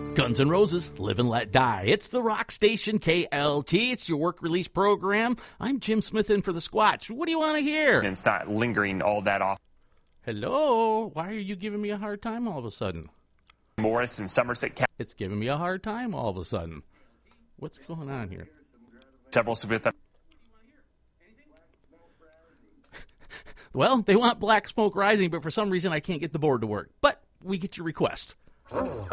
Guns N' Roses, Live and Let Die. It's the rock station KLT. It's your work release program. I'm Jim Smith in for the Squatch. What do you want to hear? And it's not lingering all that off. Hello? Why are you giving me a hard time all of a sudden? Morris and Somerset County. It's giving me a hard time all of a sudden. What's going on here? Several with them. Well, they want Black Smoke Rising, but for some reason I can't get the board to work. But we get your request.